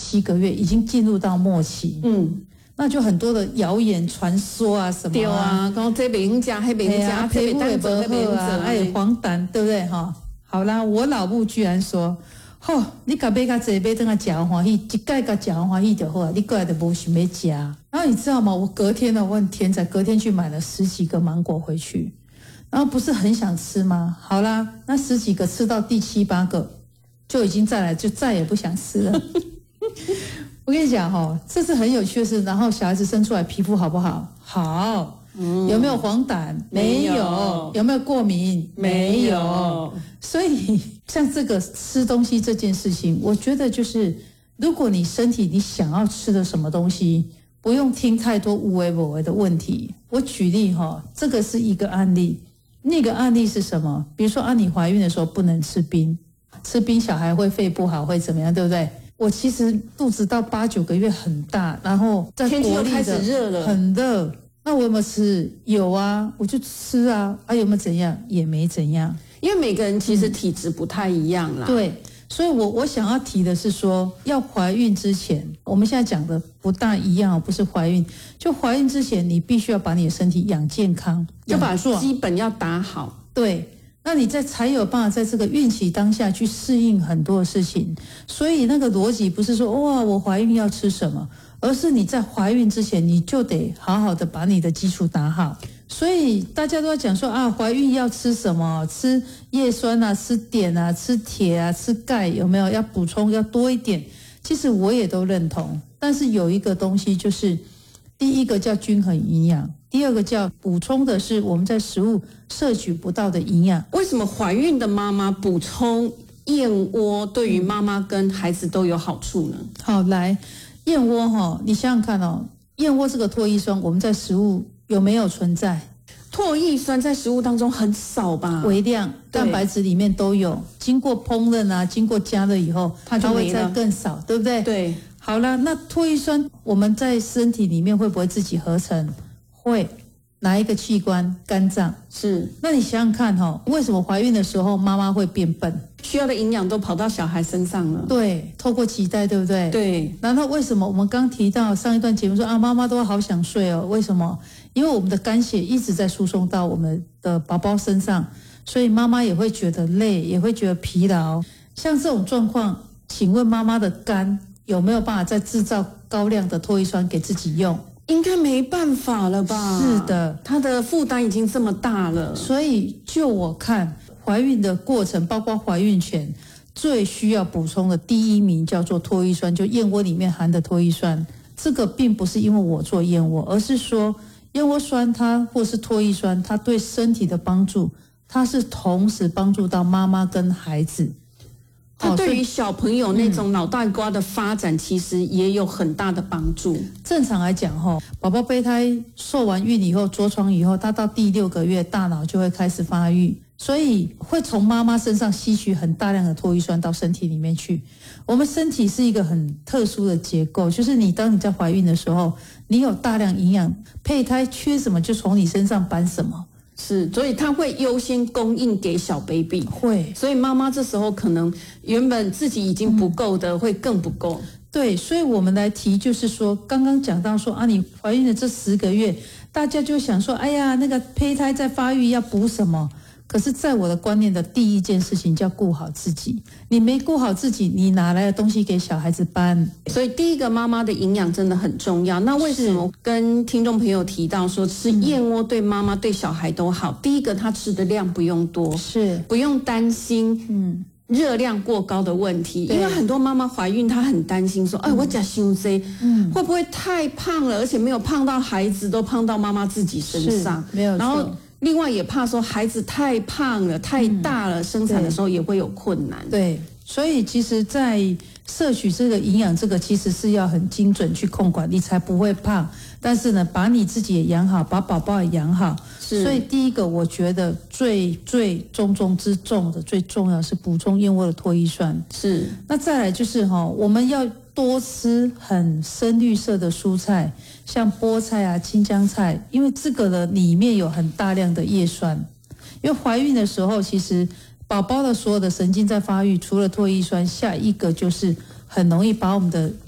个月已经进入到末期，那就很多的谣言传说啊什么对啊，讲这边加那边加， 皮肤也不好啊，还有黄疸，对不对哈？好啦，我老母居然说，吼，你甲买甲济买等下食欢喜，一盖甲食欢喜就好啊，你过来就无想要食。然后你知道吗？我隔天呢，我很天才，隔天去买了10几个芒果回去，然后不是很想吃吗？好啦，那10几个吃到第7、8个，就已经再也不想吃了。我跟你讲哈，这是很有趣的事。然后小孩子生出来皮肤好不好？好。有没有黄疸？没有。有没有过敏？没有。所以像这个吃东西这件事情，我觉得就是如果你身体你想要吃的什么东西，不用听太多无为不为的问题。我举例哈，这个是一个案例。那个案例是什么？比如说你怀孕的时候不能吃冰，吃冰小孩会肺不好，会怎么样，对不对？我其实肚子到8、9个月很大，然后在国立的天气又开始热了， 很热。那我有没有吃？有啊，我就吃啊。有没有怎样？也没怎样。 因为每个人其实体质不太一样啦。 对，所以我想要提的是说，要怀孕之前，我们现在讲的不大一样，不是怀孕，就怀孕之前，你必须要把你的身体养健康， 就把基本要打好。 对。那你才有办法在这个孕期当下去适应很多的事情。所以那个逻辑不是说哇我怀孕要吃什么，而是你在怀孕之前你就得好好的把你的基础打好。所以大家都在讲说怀孕要吃什么，吃叶酸啊，吃碘啊，吃铁啊，吃钙，有没有要补充要多一点？其实我也都认同，但是有一个东西就是第一个叫均衡营养，第二个叫补充的是我们在食物摄取不到的营养。 为什么怀孕的妈妈补充燕窝对于妈妈跟孩子都有好处呢？ 好，来燕窝你想想看燕窝这个唾液酸我们在食物有没有存在？ 唾液酸在食物当中很少吧， 微量，蛋白质里面都有，经过烹饪啊，经过加热以后它会再更少，对不对？ 对。 好了，那唾液酸我们在身体里面会不会自己合成？会。哪一个器官？肝脏。 是。 那你想想看为什么怀孕的时候妈妈会变笨？ 需要的营养都跑到小孩身上了。 对，透过脐带，对不对？ 对。 然后为什么我们刚提到上一段节目说妈妈都好想睡哦？为什么？因为我们的肝血一直在输送到我们的宝宝身上，所以妈妈也会觉得累，也会觉得疲劳。像这种状况，请问妈妈的肝有没有办法再制造高量的唾液酸给自己用？ 应该没办法了吧？ 是的， 她的负担已经这么大了。 所以就我看，怀孕的过程，包括怀孕前，最需要补充的第一名叫做唾液酸，就燕窝里面含的唾液酸。这个并不是因为我做燕窝，而是说燕窝酸它或是唾液酸，它对身体的帮助，它是同时帮助到妈妈跟孩子。 它对于小朋友那种脑袋瓜的发展，其实也有很大的帮助。 正常来讲宝宝胚胎受完孕以后，着床以后，他到第6个月，大脑就会开始发育，所以会从妈妈身上吸取很大量的唾液酸到身体里面去。我们身体是一个很特殊的结构，就是当你在怀孕的时候，你有大量营养，胚胎缺什么就从你身上搬什么。 是，所以它会优先供应给小 baby， 会， 所以妈妈这时候可能原本自己已经不够的，会更不够。 对，所以我们来提，就是说，刚刚讲到说你怀孕的这10个月，大家就想说，哎呀，那个胚胎在发育要补什么？可是在我的观念的第一件事情叫顾好自己，你没顾好自己，你哪来的东西给小孩子搬？ 所以第一个妈妈的营养真的很重要。那为什么跟听众朋友提到说吃燕窝对妈妈对小孩都好？第一个，她吃的量不用多， 是不用担心热量过高的问题。因为很多妈妈怀孕，她很担心说，我吃太多，会不会太胖了？而且没有胖到孩子，都胖到妈妈自己身上， 没有错。 然后另外也怕说孩子太胖了、太大了，生产的时候也会有困难。 对，所以其实在摄取这个营养，这个其实是要很精准去控管，你才不会胖。但是呢，把你自己也养好，把宝宝也养好。所以第一个，我觉得最重中之重的、最重要是补充燕窝的唾液酸。 是。 那再来就是我们要多吃很深绿色的蔬菜，像菠菜啊、青江菜，因为这个呢里面有很大量的叶酸。因为怀孕的时候，其实宝宝的所有的神经在发育，除了唾液酸，下一个就是很容易把我们的